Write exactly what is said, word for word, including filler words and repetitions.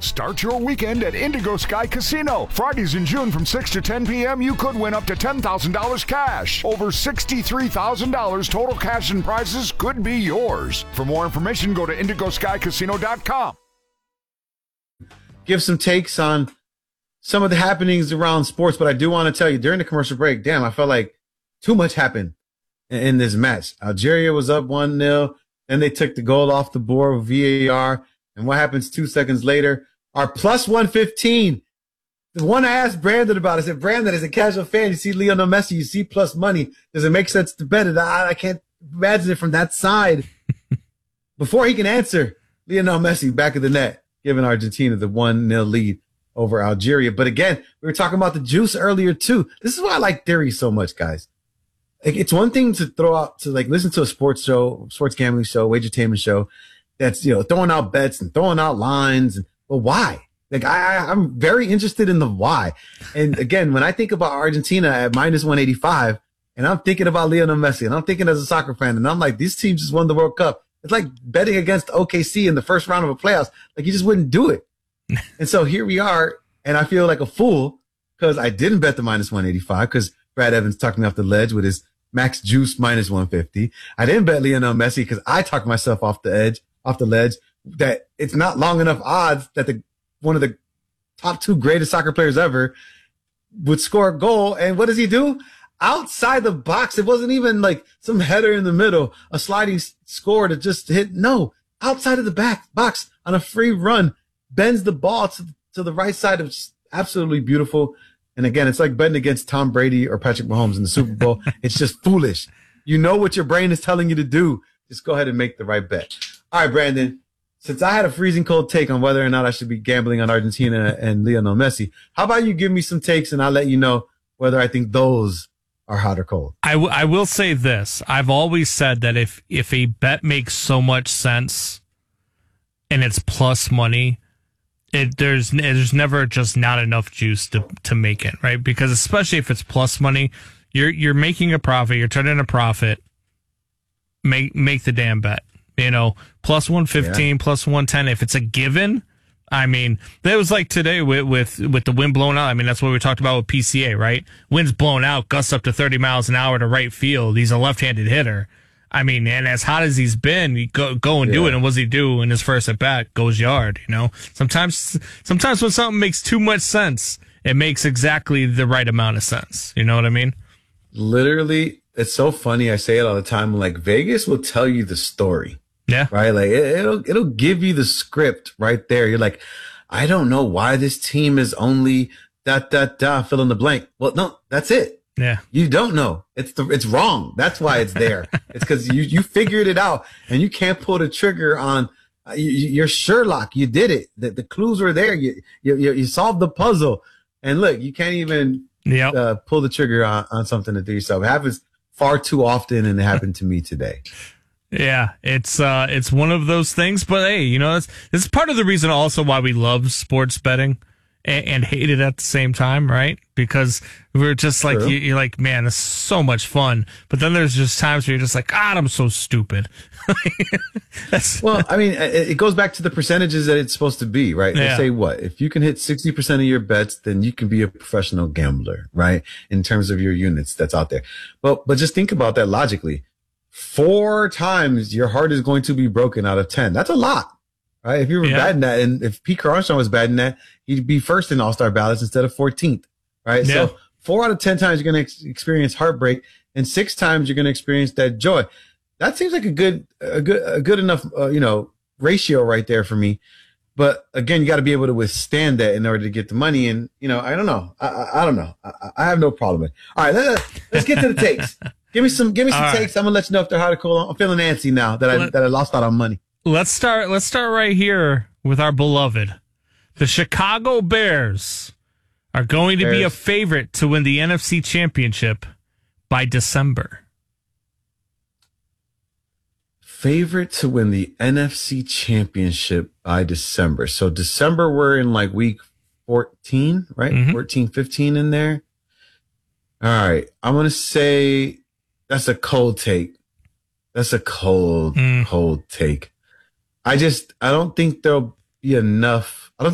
Start your weekend at Indigo Sky Casino. Fridays in June from six to ten p.m., you could win up to ten thousand dollars cash. Over sixty-three thousand dollars total cash and prizes could be yours. For more information, go to indigo sky casino dot com. Give some takes on some of the happenings around sports, but I do want to tell you, during the commercial break, damn, I felt like too much happened in, in this match. Algeria was up one nil, then they took the goal off the board with V A R. And what happens two seconds later? Our plus one fifteen. The one I asked Brandon about, I said, Brandon, as a casual fan, you see Lionel Messi, you see plus money. Does it make sense to bet it? I, I can't imagine it from that side. Before he can answer, Lionel Messi back of the net, giving Argentina the one nil lead over Algeria. But again, we were talking about the juice earlier too. This is why I like theory so much, guys. Like, it's one thing to throw out, to like listen to a sports show, sports gambling show, wagertainment show, that's, you know, throwing out bets and throwing out lines. And, but why? Like, I, I, I'm very interested in the why. And again, when I think about Argentina at minus one eighty-five, and I'm thinking about Lionel Messi, and I'm thinking as a soccer fan, and I'm like, these teams just won the World Cup. It's like betting against O K C in the first round of a playoffs. Like, you just wouldn't do it. And so here we are, and I feel like a fool because I didn't bet the minus one eighty-five because Brad Evans talked me off the ledge with his max juice minus one fifty. I didn't bet Lionel Messi because I talked myself off the edge. off the ledge, that it's not long enough odds that the one of the top two greatest soccer players ever would score a goal. And what does he do? Outside the box. It wasn't even like some header in the middle, a sliding score to just hit. No, outside of the back box on a free run, bends the ball to, to the right side. Of absolutely beautiful. And again, it's like betting against Tom Brady or Patrick Mahomes in the Super Bowl. It's just foolish. You know what your brain is telling you to do. Just go ahead and make the right bet. All right, Brandon, since I had a freezing cold take on whether or not I should be gambling on Argentina and Lionel Messi, how about you give me some takes and I'll let you know whether I think those are hot or cold. I, w- I will say this. I've always said that if, if a bet makes so much sense and it's plus money, it there's there's never just not enough juice to, to make it, right? Because especially if it's plus money, you're you're making a profit, you're turning a profit. Make make the damn bet. You know, plus one fifteen, yeah. plus one ten. If it's a given, I mean, that was like today with, with, with the wind blowing out. I mean, that's what we talked about with P C A, right? Wind's blown out, gusts up to thirty miles an hour to right field. He's a left-handed hitter. I mean, and as hot as he's been, you go, go and yeah. do it. And what does he do in his first at bat? Goes yard, you know? Sometimes, sometimes when something makes too much sense, it makes exactly the right amount of sense. You know what I mean? Literally, it's so funny. I say it all the time. Like, Vegas will tell you the story. Yeah. Right. Like it, it'll, it'll give you the script right there. You're like, I don't know why this team is only da, da, da, fill in the blank. Well, no, that's it. Yeah. You don't know. It's the, it's wrong. That's why it's there. It's because you, you figured it out and you can't pull the trigger on, uh, you, you're Sherlock. You did it. The, the clues were there. You, you, you solved the puzzle. And look, you can't even yep. uh, pull the trigger on, on something to do yourself. It happens far too often, and it happened to me today. Yeah, it's uh, it's one of those things. But hey, you know, it's it's part of the reason also why we love sports betting and, and hate it at the same time, right? Because we're just like you, you're like, man, it's so much fun. But then there's just times where you're just like, God, I'm so stupid. That's, well, I mean, it goes back to the percentages that it's supposed to be, right? They yeah. say what? If you can hit sixty percent of your bets, then you can be a professional gambler, right? In terms of your units that's out there. But, but just think about that logically. Four times your heart is going to be broken out of ten. That's a lot, right? If you were yeah. batting that, and if Pete Armstrong was batting that, he'd be first in All-Star ballots instead of fourteenth, right? Yeah. So four out of ten times you're going to ex- experience heartbreak, and six times you're going to experience that joy. That seems like a good, a good, a good enough, uh, you know, ratio right there for me. But again, you got to be able to withstand that in order to get the money. And, you know, I don't know. I, I, I don't know. I, I have no problem with it. All right. Let, let's get to the takes. Give me some, give me some All takes. right. I'm going to let you know if they're hard to call. I'm feeling antsy now that I, Let, that I lost out on money. Let's start, let's start right here with our beloved. The Chicago Bears are going to Bears. be a favorite to win the N F C Championship by December. Favorite to win the N F C Championship by December. So December, we're in like week fourteen, right? Mm-hmm. fourteen, fifteen in there. All right. I'm going to say that's a cold take. That's a cold, mm. cold take. I just, I don't think there'll be enough